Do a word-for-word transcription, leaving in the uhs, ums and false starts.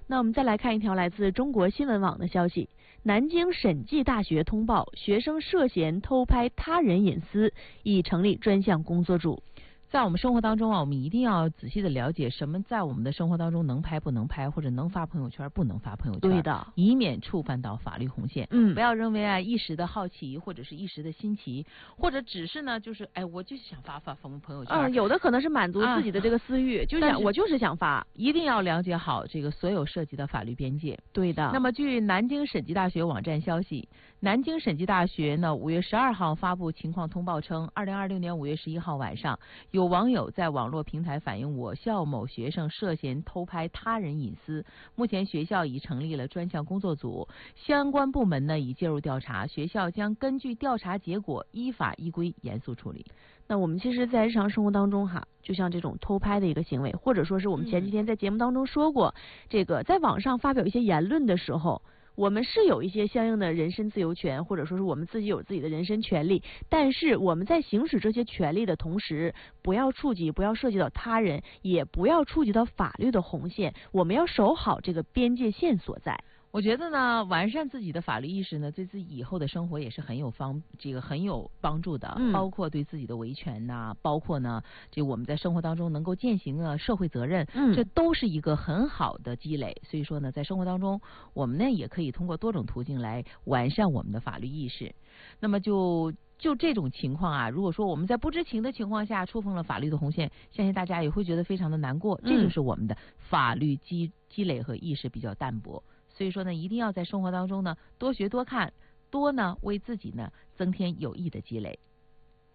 那我们再来看一条来自中国新闻网的消息：南京审计大学通报，学生涉嫌偷拍他人隐私，已成立专项工作组。 在我们生活当中啊，我们一定要仔细的了解什么在我们的生活当中能拍不能拍，或者能发朋友圈不能发朋友圈， 对的， 以免触犯到法律红线。 嗯， 不要认为啊一时的好奇或者是一时的新奇，或者只是呢就是哎我就是想发发朋朋友圈。 嗯，有的可能是满足自己的这个私欲，啊、就想我就是想发。 一定要了解好这个所有涉及的法律边界。 对的。 那么据南京审计大学网站消息，南京审计大学呢五月十二号发布情况通报称，二零二六年五月十一号晚上，有网友在网络平台反映我校某学生涉嫌偷拍他人隐私。目前学校已成立了专项工作组，相关部门呢已介入调查，学校将根据调查结果依法依规严肃处理。 那我们其实在日常生活当中哈，就像这种偷拍的一个行为，或者说是我们前几天在节目当中说过，嗯、这个在网上发表一些言论的时候，我们是有一些相应的人身自由权，或者说是我们自己有自己的人身权利，但是我们在行使这些权利的同时，不要触及，不要涉及到他人，也不要触及到法律的红线，我们要守好这个边界线所在。 我觉得呢，完善自己的法律意识呢，对自己以后的生活也是很有方这个很有帮助的，嗯、包括对自己的维权呐、啊，包括呢，这我们在生活当中能够践行啊社会责任，嗯，这都是一个很好的积累。所以说呢，在生活当中，我们呢也可以通过多种途径来完善我们的法律意识。那么就就这种情况啊，如果说我们在不知情的情况下触碰了法律的红线，相信大家也会觉得非常的难过。这就是我们的法律积积累和意识比较淡薄。所以说呢，一定要在生活当中呢多学多看，多呢为自己呢增添有益的积累。